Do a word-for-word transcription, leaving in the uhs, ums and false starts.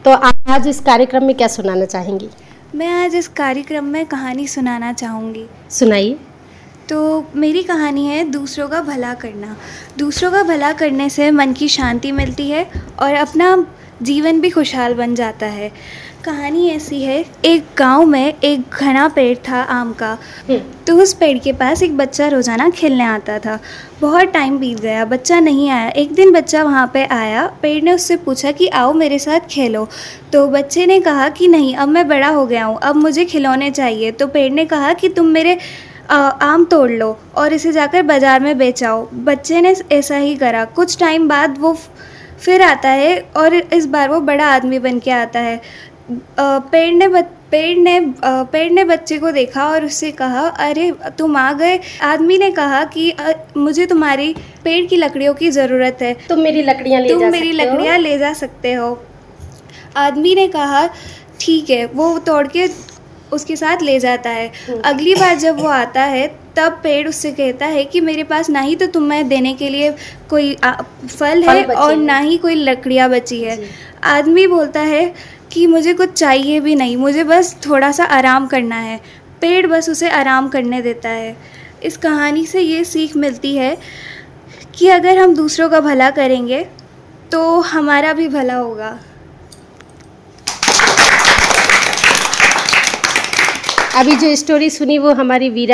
तो आप आज इस कार्यक्रम में क्या सुनाना चाहेंगी? मैं आज इस कार्यक्रम में कहानी सुनाना चाहूँगी। सुनाइए। तो मेरी कहानी है दूसरों का भला करना। दूसरों का भला करने से मन की शांति मिलती है और अपना जीवन भी खुशहाल बन जाता है। कहानी ऐसी है, एक गांव में एक घना पेड़ था आम का। तो उस पेड़ के पास एक बच्चा रोज़ाना खेलने आता था। बहुत टाइम बीत गया, बच्चा नहीं आया। एक दिन बच्चा वहाँ पे आया। पेड़ ने उससे पूछा कि आओ मेरे साथ खेलो। तो बच्चे ने कहा कि नहीं, अब मैं बड़ा हो गया हूँ, अब मुझे खिलौने चाहिए। तो पेड़ ने कहा कि तुम मेरे आ, आम तोड़ लो और इसे जाकर बाज़ार में बेचाओ। बच्चे ने ऐसा ही करा। कुछ टाइम बाद वो फिर आता है और इस बार वो बड़ा आदमी बन के आता है। पेड़ ने पेड़ ने पेड़ ने बच्चे को देखा और उससे कहा, अरे तुम आ गए। आदमी ने कहा कि मुझे तुम्हारी पेड़ की लकड़ियों की ज़रूरत है, तुम मेरी लकड़ियाँ ले तुम जा मेरी सकते लकड़ियाँ ले जा सकते हो। आदमी ने कहा ठीक है। वो तोड़ के उसके साथ ले जाता है। अगली बार जब वो आता है तब पेड़ उससे कहता है कि मेरे पास ना ही तो तुम्हें देने के लिए कोई आ, फल है और ना ही कोई लकड़ियाँ बची है। आदमी बोलता है कि मुझे कुछ चाहिए भी नहीं, मुझे बस थोड़ा सा आराम करना है। पेड़ बस उसे आराम करने देता है। इस कहानी से ये सीख मिलती है कि अगर हम दूसरों का भला करेंगे तो हमारा भी भला होगा। अभी जो स्टोरी सुनी वो हमारी वीरा